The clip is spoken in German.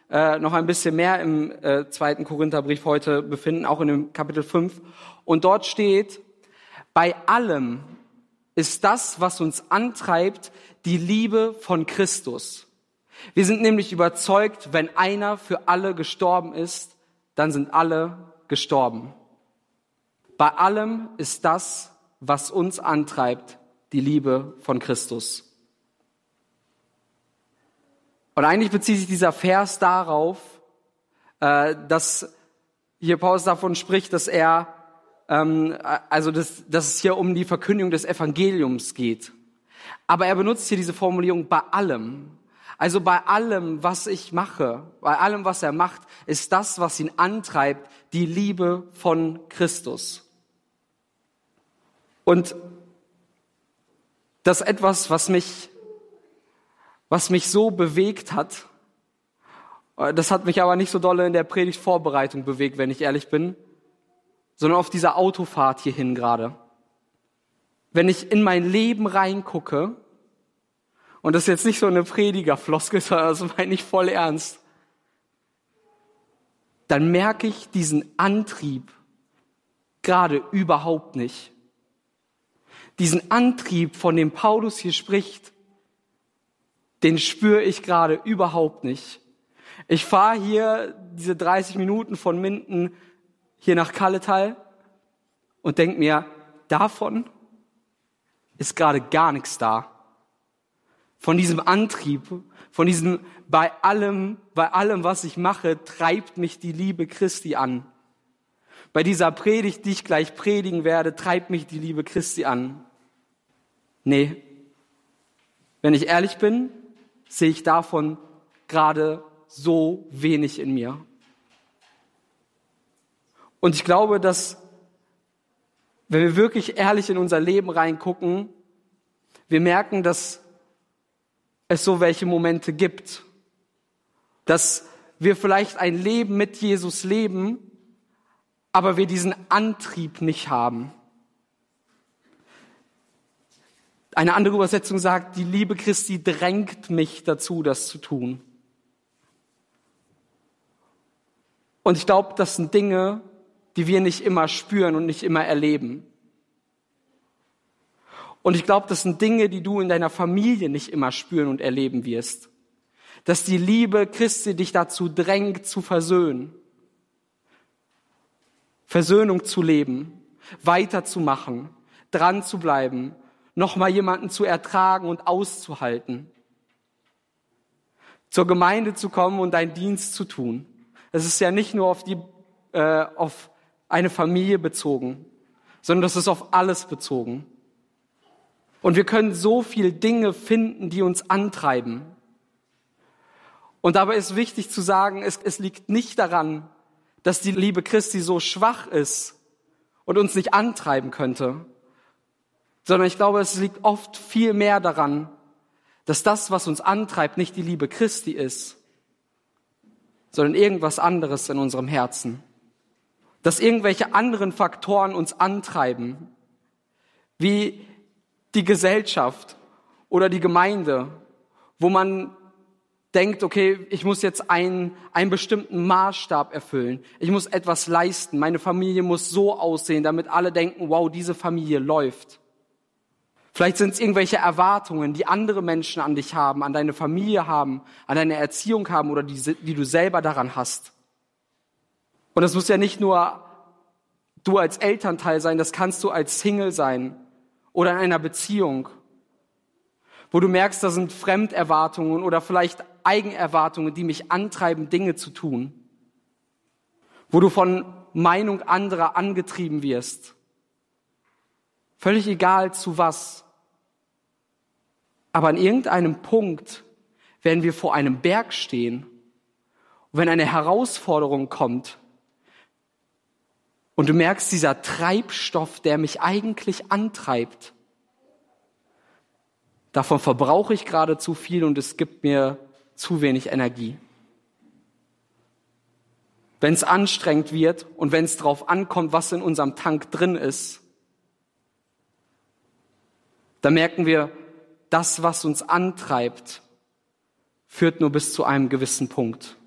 noch ein bisschen mehr im 2. Korintherbrief heute befinden, auch in dem Kapitel 5. Und dort steht, bei allem ist das, was uns antreibt, die Liebe von Christus. Wir sind nämlich überzeugt, wenn einer für alle gestorben ist, dann sind alle gestorben. Bei allem ist das, was uns antreibt, die Liebe von Christus. Und eigentlich bezieht sich dieser Vers darauf, dass hier Paulus davon spricht, dass dass es hier um die Verkündigung des Evangeliums geht. Aber er benutzt hier diese Formulierung bei allem. Also bei allem, was ich mache, bei allem, was er macht, ist das, was ihn antreibt, die Liebe von Christus. Und das ist etwas, was mich so bewegt hat. Das hat mich aber nicht so doll in der Predigtvorbereitung bewegt, wenn ich ehrlich bin, sondern auf dieser Autofahrt hierhin gerade. Wenn ich in mein Leben reingucke, und das ist jetzt nicht so eine Predigerfloskel, sondern das meine ich voll ernst, dann merke ich diesen Antrieb gerade überhaupt nicht. Diesen Antrieb, von dem Paulus hier spricht, den spüre ich gerade überhaupt nicht. Ich fahre hier diese 30 Minuten von Minden hier nach Kalletal und denke mir, davon ist gerade gar nichts da. Von diesem Antrieb, von diesem bei allem, was ich mache, treibt mich die Liebe Christi an. Bei dieser Predigt, die ich gleich predigen werde, treibt mich die Liebe Christi an. Nee, wenn ich ehrlich bin, sehe ich davon gerade so wenig in mir. Und ich glaube, dass, wenn wir wirklich ehrlich in unser Leben reingucken, wir merken, dass es so welche Momente gibt, dass wir vielleicht ein Leben mit Jesus leben, aber wir diesen Antrieb nicht haben. Eine andere Übersetzung sagt, die Liebe Christi drängt mich dazu, das zu tun. Und ich glaube, das sind Dinge, die wir nicht immer spüren und nicht immer erleben. Und ich glaube, das sind Dinge, die du in deiner Familie nicht immer spüren und erleben wirst. Dass die Liebe Christi dich dazu drängt, zu versöhnen. Versöhnung zu leben, weiterzumachen, dran zu bleiben, nochmal jemanden zu ertragen und auszuhalten. Zur Gemeinde zu kommen und deinen Dienst zu tun. Es ist ja nicht nur auf eine Familie bezogen, sondern das ist auf alles bezogen. Und wir können so viele Dinge finden, die uns antreiben. Und dabei ist wichtig zu sagen, es liegt nicht daran, dass die Liebe Christi so schwach ist und uns nicht antreiben könnte, sondern ich glaube, es liegt oft viel mehr daran, dass das, was uns antreibt, nicht die Liebe Christi ist, sondern irgendwas anderes in unserem Herzen. Dass irgendwelche anderen Faktoren uns antreiben, wie die Gesellschaft oder die Gemeinde, wo man denkt, okay, ich muss jetzt einen bestimmten Maßstab erfüllen. Ich muss etwas leisten. Meine Familie muss so aussehen, damit alle denken, wow, diese Familie läuft. Vielleicht sind es irgendwelche Erwartungen, die andere Menschen an dich haben, an deine Familie haben, an deine Erziehung haben oder die du selber daran hast. Und das muss ja nicht nur du als Elternteil sein, das kannst du als Single sein oder in einer Beziehung, wo du merkst, da sind Fremderwartungen oder vielleicht Eigenerwartungen, die mich antreiben, Dinge zu tun. Wo du von Meinung anderer angetrieben wirst. Völlig egal zu was. Aber an irgendeinem Punkt werden wir vor einem Berg stehen. Und wenn eine Herausforderung kommt und du merkst, dieser Treibstoff, der mich eigentlich antreibt, davon verbrauche ich gerade zu viel und es gibt mir zu wenig Energie. Wenn es anstrengend wird und wenn es drauf ankommt, was in unserem Tank drin ist, dann merken wir, das, was uns antreibt, führt nur bis zu einem gewissen Punkt.